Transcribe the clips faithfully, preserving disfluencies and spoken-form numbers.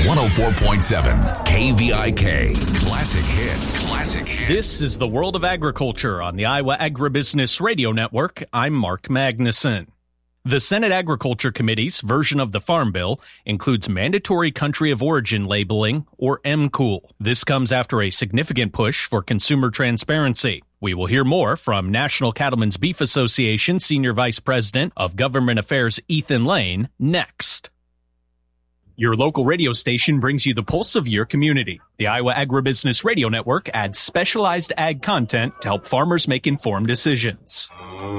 one oh four point seven K V I K. Classic hits. Classic hits. This is the World of Agriculture on the Iowa Agribusiness Radio Network. I'm Mark Magnuson. The Senate Agriculture Committee's version of the Farm Bill includes mandatory country of origin labeling, or M C O L. This comes after a significant push for consumer transparency. We will hear more from National Cattlemen's Beef Association Senior Vice President of Government Affairs Ethan Lane next. Your local radio station brings you the pulse of your community. The Iowa Agribusiness Radio Network adds specialized ag content to help farmers make informed decisions.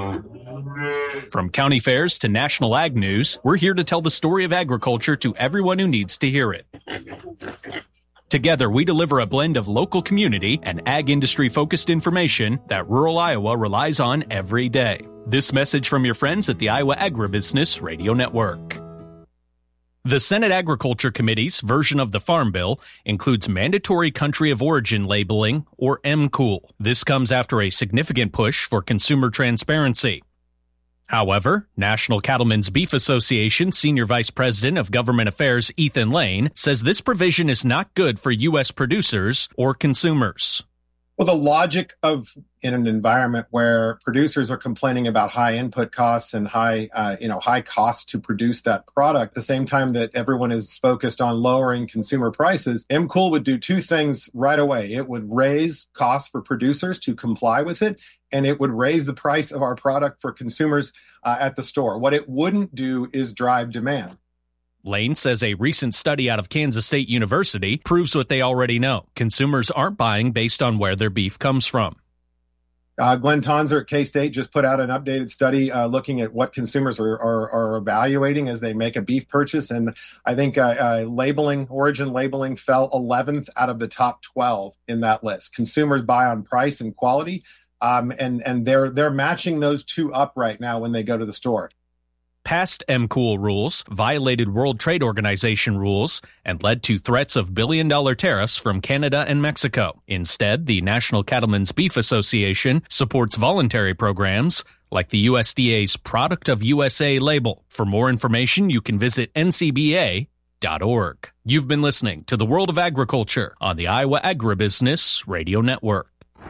From county fairs to national ag news, we're here to tell the story of agriculture to everyone who needs to hear it. Together, we deliver a blend of local community and ag industry-focused information that rural Iowa relies on every day. This message from your friends at the Iowa Agribusiness Radio Network. The Senate Agriculture Committee's version of the Farm Bill includes mandatory country of origin labeling, or M C O L. This comes after a significant push for consumer transparency. However, National Cattlemen's Beef Association Senior Vice President of Government Affairs Ethan Lane says this provision is not good for U S producers or consumers. Well, the logic of in an environment where producers are complaining about high input costs and high, uh, you know, high costs to produce that product, at the same time that everyone is focused on lowering consumer prices, M C O L would do two things right away. It would raise costs for producers to comply with it, and it would raise the price of our product for consumers uh, at the store. What it wouldn't do is drive demand. Lane says a recent study out of Kansas State University proves what they already know. Consumers aren't buying based on where their beef comes from. Uh, Glenn Tonzer at K-State just put out an updated study uh, looking at what consumers are, are, are evaluating as they make a beef purchase. And I think uh, uh, labeling, origin labeling fell eleventh out of the top twelve in that list. Consumers buy on price and quality, um, and, and they're, they're matching those two up right now when they go to the store. Past M C O L rules violated World Trade Organization rules and led to threats of billion-dollar tariffs from Canada and Mexico. Instead, the National Cattlemen's Beef Association supports voluntary programs like the U S D A's Product of U S A label. For more information, you can visit N C B A dot org. You've been listening to the World of Agriculture on the Iowa Agribusiness Radio Network.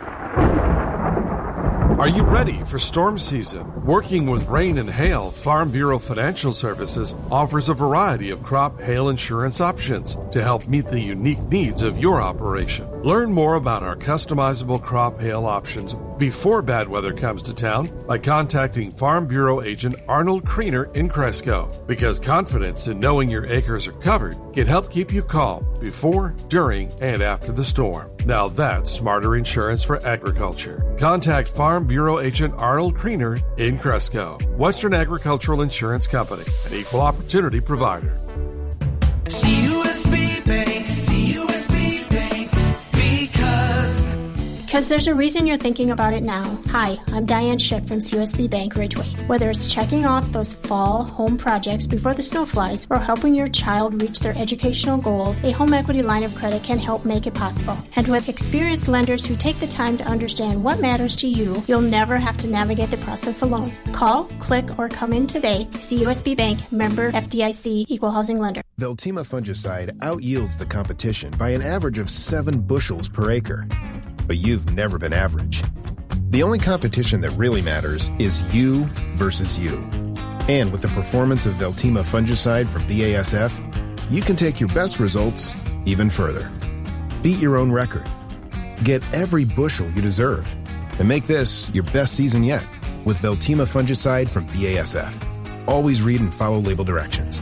Are you ready for storm season? Working with rain and hail, Farm Bureau Financial Services offers a variety of crop hail insurance options to help meet the unique needs of your operation. Learn more about our customizable crop hail options before bad weather comes to town by contacting Farm Bureau agent Arnold Kriener in Cresco, because confidence in knowing your acres are covered can help keep you calm before, during, and after the storm. Now that's smarter insurance for agriculture. Contact Farm Bureau agent Arnold Kriener in Cresco. Western Agricultural Insurance Company, an equal opportunity provider. C U S B Bank, C U S B Bank, because... Because there's a reason you're thinking about it now. Hi, I'm Diane Schiff from C U S B Bank Ridgeway. Whether it's checking off those fall home projects before the snow flies or helping your child reach their educational goals, a home equity line of credit can help make it possible. And with experienced lenders who take the time to understand what matters to you, you'll never have to navigate the process alone. Call, click, or come in today. C U S B Bank, member F D I C, equal housing lender. Veltima fungicide outyields the competition by an average of seven bushels per acre. But you've never been average. The only competition that really matters is you versus you. And with the performance of Veltima fungicide from B A S F, you can take your best results even further. Beat your own record. Get every bushel you deserve. And make this your best season yet with Veltima fungicide from B A S F. Always read and follow label directions.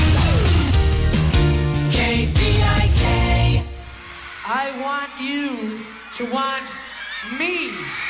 K V I K. I want you to want me.